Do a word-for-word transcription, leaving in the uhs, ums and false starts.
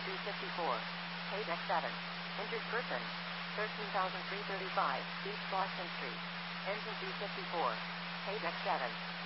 three fifty-four. Paid X seven. Injured person. thirteen thousand three thirty-five, East Boston Street. Engine three fifty-four. Paid X seven.